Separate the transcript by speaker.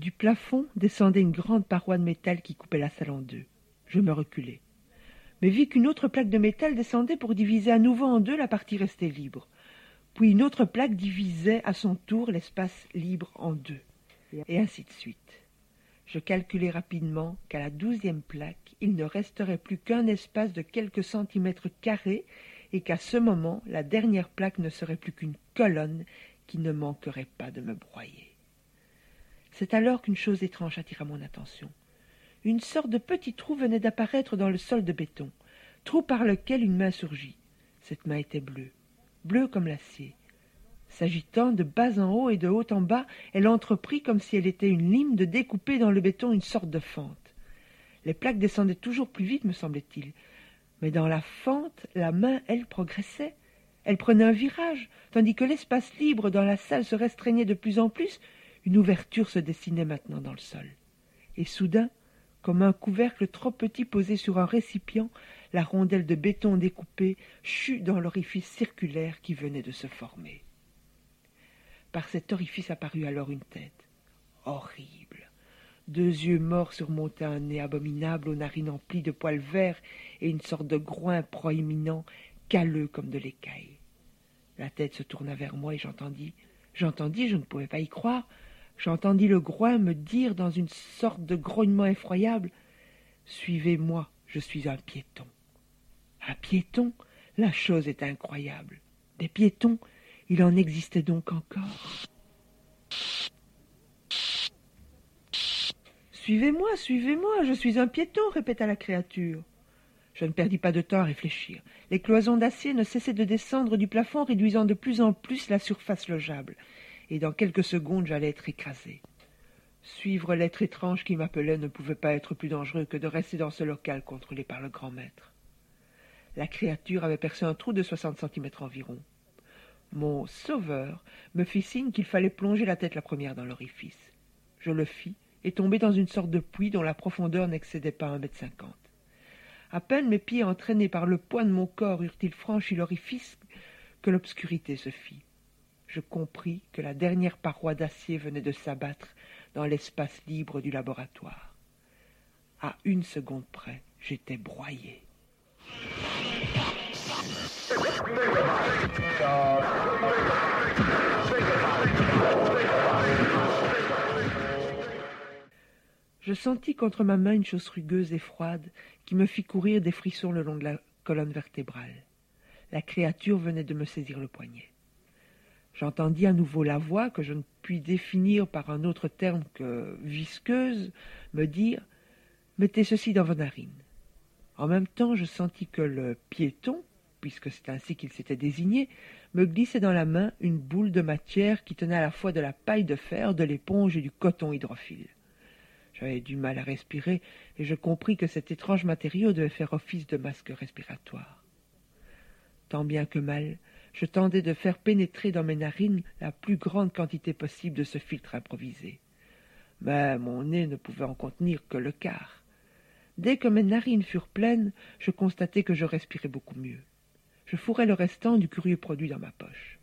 Speaker 1: Du plafond descendait une grande paroi de métal qui coupait la salle en deux. Je me reculai, mais vis qu'une autre plaque de métal descendait pour diviser à nouveau en deux la partie restée libre. Puis une autre plaque divisait à son tour l'espace libre en deux, et ainsi de suite. Je calculai rapidement qu'à la 12e plaque, il ne resterait plus qu'un espace de quelques centimètres carrés et qu'à ce moment, la dernière plaque ne serait plus qu'une colonne qui ne manquerait pas de me broyer. C'est alors qu'une chose étrange attira mon attention. Une sorte de petit trou venait d'apparaître dans le sol de béton, trou par lequel une main surgit. Cette main était bleue, bleue comme l'acier. S'agitant de bas en haut et de haut en bas, elle entreprit, comme si elle était une lime, de découper dans le béton une sorte de fente. Les plaques descendaient toujours plus vite, me semblait-il. Mais dans la fente, la main, elle, progressait. Elle prenait un virage, tandis que l'espace libre dans la salle se restreignait de plus en plus. Une ouverture se dessinait maintenant dans le sol. Et soudain, comme un couvercle trop petit posé sur un récipient, la rondelle de béton découpée chut dans l'orifice circulaire qui venait de se former. Par cet orifice apparut alors une tête. Horrible. 2 yeux morts surmontaient un nez abominable aux narines emplies de poils verts et une sorte de groin proéminent, calleux comme de l'écaille. La tête se tourna vers moi et j'entendis, je ne pouvais pas y croire, j'entendis le groin me dire dans une sorte de grognement effroyable « Suivez-moi, je suis un piéton. » Un piéton? La chose est incroyable. Des piétons, il en existait donc encore. « Suivez-moi, je suis un piéton, » répéta la créature. Je ne perdis pas de temps à réfléchir. Les cloisons d'acier ne cessaient de descendre du plafond, réduisant de plus en plus la surface logeable. Et dans quelques secondes, j'allais être écrasé. Suivre l'être étrange qui m'appelait ne pouvait pas être plus dangereux que de rester dans ce local contrôlé par le grand maître. La créature avait percé un trou de 60 centimètres environ. Mon sauveur me fit signe qu'il fallait plonger la tête la première dans l'orifice. Je le fis et tombai dans une sorte de puits dont la profondeur n'excédait pas 1,50 m. À peine mes pieds entraînés par le poids de mon corps eurent-ils franchi l'orifice que l'obscurité se fit. Je compris que la dernière paroi d'acier venait de s'abattre dans l'espace libre du laboratoire. À 1 seconde près, j'étais broyé. Je sentis contre ma main une chose rugueuse et froide qui me fit courir des frissons le long de la colonne vertébrale. La créature venait de me saisir le poignet. J'entendis à nouveau la voix, que je ne puis définir par un autre terme que visqueuse, me dire « Mettez ceci dans vos narines ». En même temps, je sentis que le piéton, puisque c'est ainsi qu'il s'était désigné, me glissait dans la main une boule de matière qui tenait à la fois de la paille de fer, de l'éponge et du coton hydrophile. J'avais du mal à respirer et je compris que cet étrange matériau devait faire office de masque respiratoire. Tant bien que mal, je tendais de faire pénétrer dans mes narines la plus grande quantité possible de ce filtre improvisé. Mais mon nez ne pouvait en contenir que le quart. Dès que mes narines furent pleines, je constatai que je respirais beaucoup mieux. Je fourrai le restant du curieux produit dans ma poche.